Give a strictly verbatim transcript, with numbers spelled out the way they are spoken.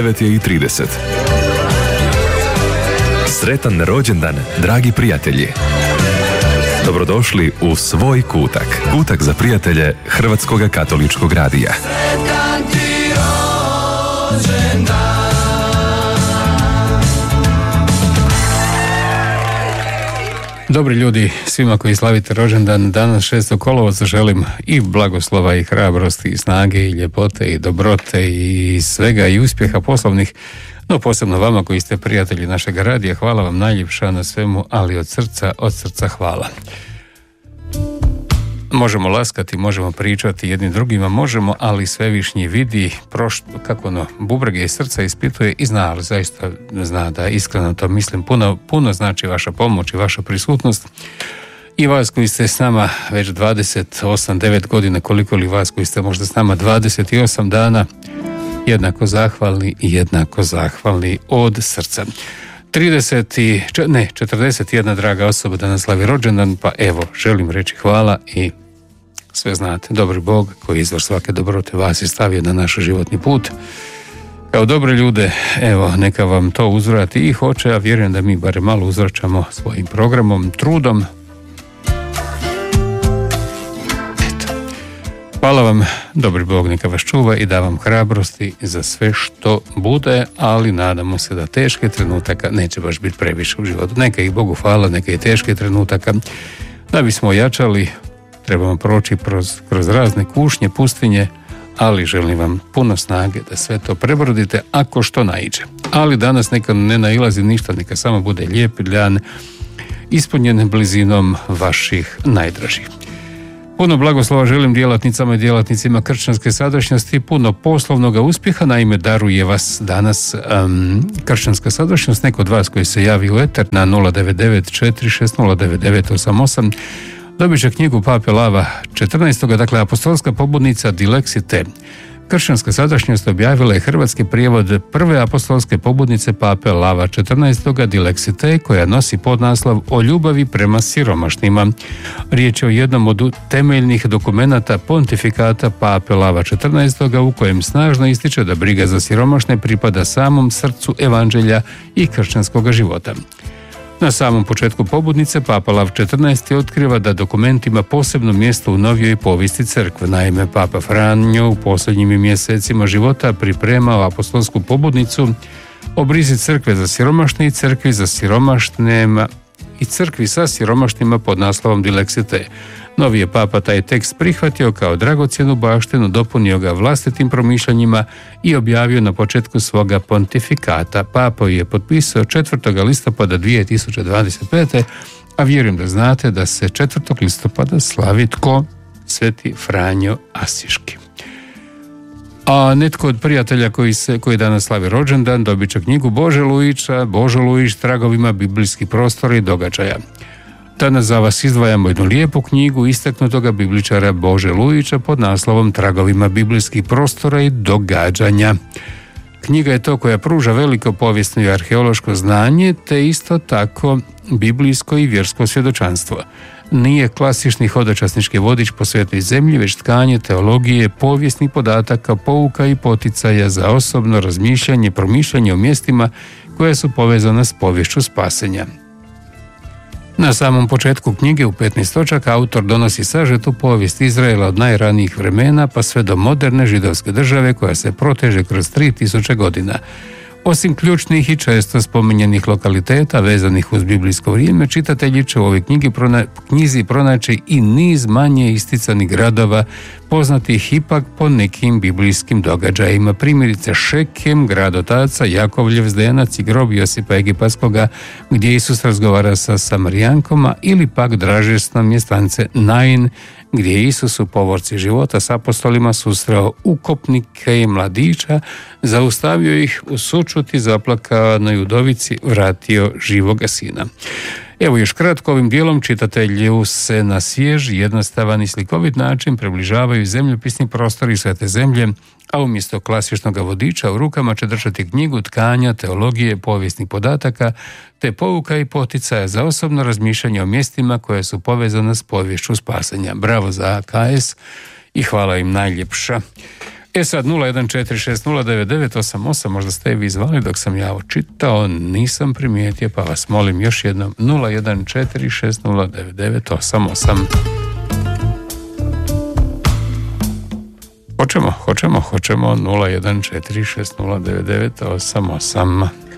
devet je i trideset. Sretan rođendan, dragi prijatelji! Dobrodošli u Svoj kutak. Kutak za prijatelje Hrvatskog katoličkog radija. Sretan ti rođendan. Dobri ljudi, svima koji slavite rođendan danas šestog kolovoza želim i blagoslova i hrabrosti i snage i ljepote i dobrote i svega i uspjeha poslovnih, no posebno vama koji ste prijatelji našeg radija. Hvala vam najljepša na svemu, ali od srca, od srca hvala. Možemo laskati, možemo pričati jedni drugima, možemo, ali Svevišnji vidi prošlo, kako ono, bubrege i srca ispituje i zna, ali zaista zna da iskreno to mislim. Puno, puno znači vaša pomoć i vaša prisutnost. I vas koji ste s nama već dvadeset osam devet godina, koliko li vas koji ste možda s nama dvadeset osam dana, jednako zahvalni i jednako zahvalni od srca. trideset i, ne, četrdeset jedna draga osoba danas slavi rođendan, pa evo, želim reći hvala i sve znate, dobri Bog koji je izvor svake dobrote vas je stavio na naš životni put. Kao dobre ljude, evo, neka vam to uzvrati i hoće, a vjerujem da mi barem malo uzvraćamo svojim programom, trudom. Eto. Hvala vam, dobri Bog neka vas čuva i da vam hrabrosti za sve što bude, ali nadamo se da teške trenutaka neće baš biti previše u životu. Neka ih Bogu hvala, neka i teške trenutaka. Da bismo ojačali, trebamo proći kroz, kroz razne kušnje, pustinje, ali želim vam puno snage da sve to prebrodite ako što naiđe. Ali danas neka ne nailazi ništa, neka samo bude lijep dan, ispunjen blizinom vaših najdražih. Puno blagoslova želim djelatnicama i djelatnicima kršćanske sadašnjosti, puno poslovnog uspjeha, naime daruje vas danas um, kršćanska sadašnjost, neko od vas koji se javi u eter na nula devet devet četiri šest nula devet devet osam osam, dobit će knjigu Pape Lava četrnaestog. Dakle, apostolska pobudnica Dilexite. Kršćanska sadašnjost objavila je hrvatski prijevod prve apostolske pobudnice Pape Lava četrnaestog. Dilexite, koja nosi podnaslov o ljubavi prema siromašnima. Riječ je o jednom od temeljnih dokumenata pontifikata Pape Lava četrnaestog. u kojem snažno ističe da briga za siromašne pripada samom srcu evanđelja i kršćanskog života. Na samom početku pobudnice Papa Lav četrnaesti. otkriva da dokument ima posebno mjesto u novijoj povijesti crkve. Naime, Papa Franjo u posljednjim mjesecima života pripremao apostolsku pobudnicu o brizi crkve za siromašne i crkvi za siromašnima i crkvi sa siromašnima pod naslovom Dilexite. Novi je Papa taj tekst prihvatio kao dragocjenu baštinu, dopunio ga vlastitim promišljanjima i objavio na početku svoga pontifikata. Papa je potpisao četvrtog listopada dvije tisuće dvadeset pete. a vjerujem da znate da se četvrtog listopada slavi tko? Sveti Franjo Asiški. A netko od prijatelja koji, se, koji danas slavi rođendan dobit će knjigu Bože Lujića, Bože Lujić tragovima biblijskih prostora i događaja. Danas za vas izdvajamo jednu lijepu knjigu istaknutoga bibličara Bože Lujića pod naslovom Tragovima biblijskih prostora i događanja. Knjiga je to koja pruža veliko povijesno i arheološko znanje, te isto tako biblijsko i vjersko svjedočanstvo. Nije klasični hodočasnički vodič po svetoj zemlji, već tkanje teologije, povijesnih podataka, pouka i poticaja za osobno razmišljanje, promišljanje o mjestima koja su povezana s poviješću spasenja. Na samom početku knjige u petnaest točaka autor donosi sažetu povijest Izraela od najranijih vremena pa sve do moderne židovske države koja se proteže kroz tri tisuće godina. Osim ključnih i često spominjanih lokaliteta vezanih uz biblijsko vrijeme, čitatelji će u ovoj knjigi prona- knjizi pronaći i niz manje isticanih gradova, poznatih ipak po nekim biblijskim događajima. Primjerice Šekem, grad otaca, Jakovljev zdenac i grob Josipa Egipatskoga, gdje Isus razgovara sa Samarijankoma, ili pak dražesno mjestance Nain, gdje je Isus u povorci života s apostolima susreo ukopnike i mladića, zaustavio ih u sučuti zaplakanoj udovici, vratio živoga sina. Evo još kratko, ovim dijelom čitatelju se na svjež, jednostavan i slikovit način približavaju zemljopisni prostori Svete zemlje, a umjesto klasičnog vodiča u rukama će držati knjigu tkanja, teologije, povijesnih podataka, te pouka i poticaja za osobno razmišljanje o mjestima koje su povezane s poviješću spasenja. Bravo za A K S i hvala im najljepša. E sad, nula jedan četiri šest nula devet devet osam osam, možda ste vi zvali dok sam ja ovo čitao, nisam primijetio, pa vas molim još jednom, nula jedan četiri šest nula devet devet osam osam. Hoćemo, hoćemo, hoćemo, nula jedan četiri šest nula devet devet osam osam.